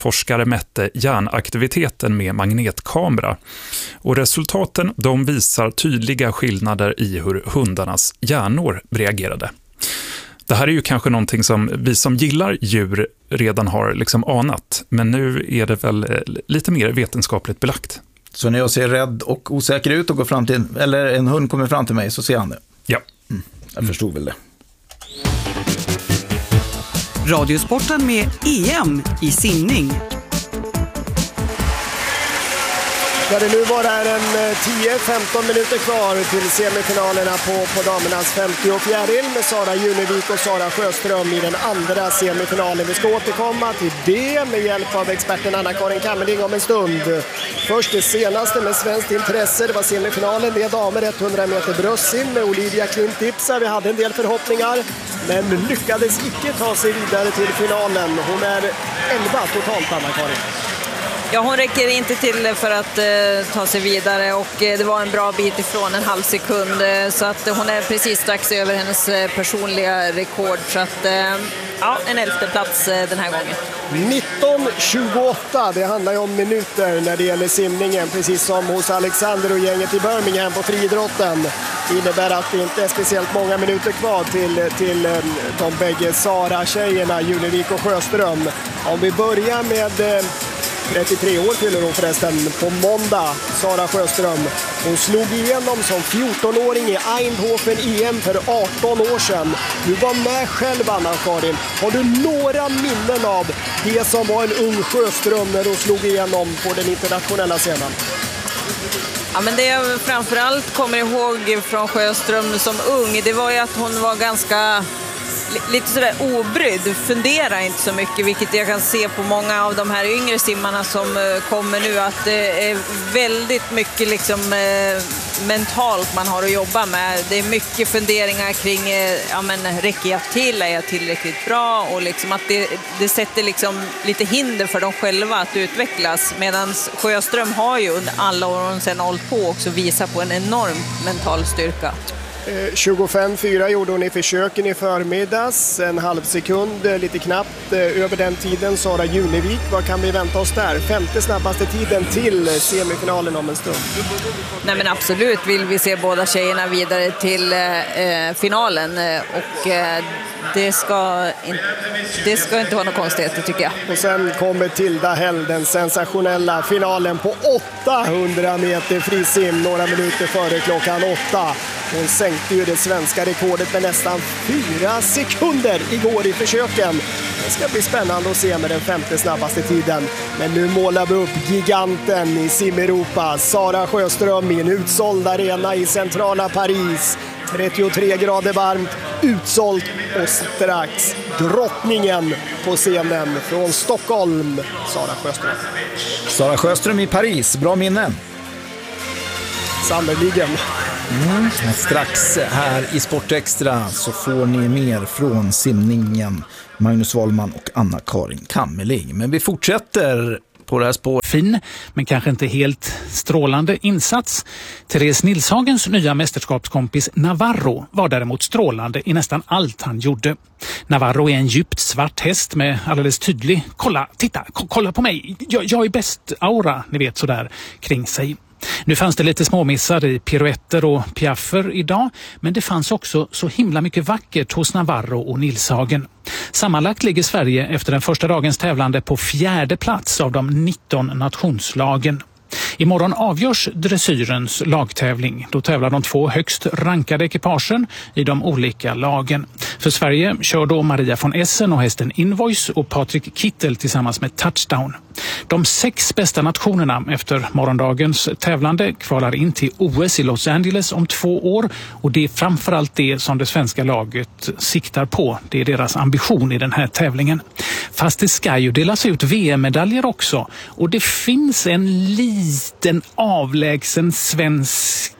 Forskare mätte hjärnaktiviteten med magnetkamera och resultaten de visar tydliga skillnader i hur hundarnas hjärnor reagerade. Det här är ju kanske någonting som vi som gillar djur redan har liksom anat, men nu är det väl lite mer vetenskapligt belagt. Så när jag ser rädd och osäker ut och går fram till, eller en hund kommer fram till mig, så ser han det? Ja. Jag förstod väl det. Radiosporten med EM i simning. Ja, det nu bara är en 10-15 minuter kvar till semifinalerna på damernas 50 och fjäril med Sara Junevik och Sara Sjöström i den andra semifinalen. Vi ska återkomma till det med hjälp av experten Anna-Karin Kammerling om en stund. Först det senaste med svenskt intresse, det var semifinalen med damer 100 meter bröstsim med Olivia Klintipsa. Vi hade en del förhoppningar men lyckades icke ta sig vidare till finalen. Hon är 11 totalt, Anna-Karin. Ja, hon räcker inte till för att ta sig vidare och det var en bra bit ifrån en halv sekund så att hon är precis strax över hennes personliga rekord så att ja, en 11:e plats den här gången. 19:28, det handlar ju om minuter när det gäller simningen, precis som hos Alexander och gänget i Birmingham på friidrotten. Det innebär att det inte är speciellt många minuter kvar till de bägge Sara-tjejerna, Junevik och Sjöström. Om vi börjar med 33 år fyller hon förresten på måndag, Sara Sjöström. Hon slog igenom som 14-åring i Eindhoven EM för 18 år sedan. Du var med själv, Anna-Karin. Har du några minnen av det som var en ung Sjöström när hon slog igenom på den internationella scenen? Ja, men det jag framförallt kommer ihåg från Sjöström som ung, det var ju att hon var ganska lite sådär obrydd, fundera inte så mycket, vilket jag kan se på många av de här yngre simmarna som kommer nu, att det är väldigt mycket liksom mentalt man har att jobba med. Det är mycket funderingar kring ja, men räcker jag till, är jag tillräckligt bra, och liksom att det sätter liksom lite hinder för dem själva att utvecklas, medan Sjöström har ju under alla år hon sedan hållit på också visat på en enorm mental styrka. 25-4 gjorde hon i försöken i förmiddags, en halv sekund lite knappt över den tiden. Sara Junevik, vad kan vi vänta oss där? 5:e snabbaste tiden till semifinalen om en stund. Nej, men absolut vill vi se båda tjejerna vidare till finalen och det ska inte vara något konstigt, tycker jag. Och sen kommer Tilda Hell, den sensationella finalen på 800 meter frisim några minuter före klockan 8. Hon sänkte ju det svenska rekordet med nästan 4 sekunder igår i försöken. Det ska bli spännande att se med den 5:e snabbaste tiden. Men nu målar vi upp giganten i Sim-Europa. Sara Sjöström i en utsåld arena i centrala Paris. 33 grader varmt, utsålt och strax drottningen på scenen från Stockholm, Sara Sjöström. Sara Sjöström i Paris, bra minnen. Sannerligen. Strax här i Sportextra så får ni mer från simningen, Magnus Wahlman och Anna-Karin Kammerling. Men vi fortsätter på det här spår. Fin, men kanske inte helt strålande insats. Therese Nilshagens nya mästerskapskompis Navarro var däremot strålande i nästan allt han gjorde. Navarro är en djupt svart häst med alldeles tydlig, kolla på mig, jag är bäst aura, ni vet, sådär kring sig. Nu fanns det lite småmissar i piruetter och piaffer idag, men det fanns också så himla mycket vackert hos Navarro och Nilshagen. Sammanlagt ligger Sverige efter den första dagens tävlande på 4:e plats av de 19 nationslagen. Imorgon avgörs dressyrens lagtävling. Då tävlar de 2 högst rankade ekipagen i de olika lagen. För Sverige kör då Maria von Essen och hästen Invoice och Patrik Kittel tillsammans med Touchdown. De 6 bästa nationerna efter morgondagens tävlande kvalar in till OS i Los Angeles om 2 år, och det är framförallt det som det svenska laget siktar på. Det är deras ambition i den här tävlingen. Fast det ska ju delas ut VM-medaljer också, och det finns en liten avlägsen svensk